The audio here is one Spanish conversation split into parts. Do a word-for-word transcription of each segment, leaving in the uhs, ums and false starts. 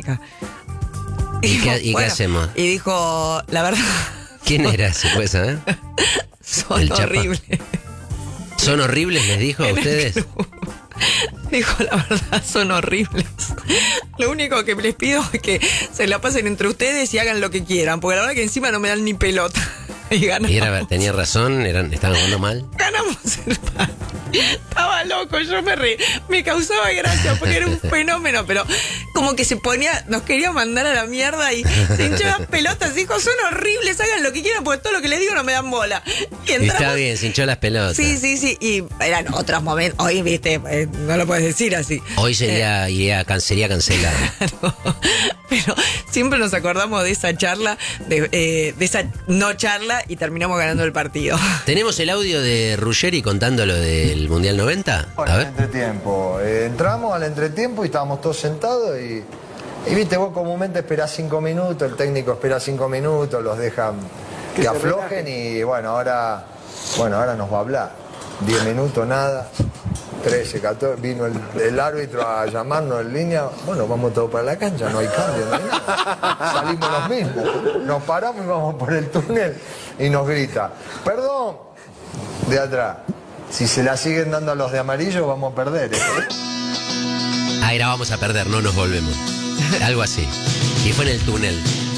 Bélgica. ¿Y, dijo, qué, y bueno, qué hacemos? Y dijo, la verdad... ¿Quién era? ¿Se puede saber? Son ¿El Chapa? horribles. ¿Son horribles, les dijo a En el ustedes? club. Dijo, la verdad, son horribles. Lo único que les pido es que se la pasen entre ustedes y hagan lo que quieran, porque la verdad que encima no me dan ni pelota. Y ganamos. Y era, tenía razón, eran, estaban jugando mal. Ganamos el partido. Estaba loco, yo me reí. Me causaba gracia porque era un fenómeno, pero como que se ponía, nos quería mandar a la mierda y se hinchó las pelotas. Dijo, son horribles, hagan lo que quieran porque todo lo que les digo no me dan bola. Y Y entramos, está bien, se hinchó las pelotas. Sí, sí, sí. Y eran otros momentos. Hoy, viste, eh, no lo puedes decir así. Hoy sería, iría, can- sería cancelado. Claro. Pero siempre nos acordamos de esa charla, de, eh, de esa no charla y terminamos ganando el partido. ¿Tenemos el audio de Ruggeri contando lo del Mundial noventa? A Al ver. entretiempo. Eh, entramos al entretiempo y estábamos todos sentados y, y viste, vos comúnmente esperás cinco minutos, el técnico espera cinco minutos, los dejan que, que aflojen y bueno, ahora, bueno, ahora nos va a hablar. diez minutos, nada. trece, catorce, vino el, el árbitro a llamarnos en línea. Bueno, vamos todos para la cancha, no hay cambio, no hay nada. Salimos los mismos. Nos paramos y vamos por el túnel y nos grita, perdón, de atrás. Si se la siguen dando a los de amarillo, vamos a perder. ¿eh? Ah, era vamos a perder, no nos volvemos. Algo así. Y fue en el túnel.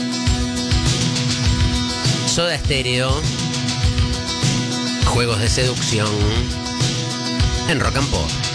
Soda Stereo. Juegos de seducción. En Rock and Pop.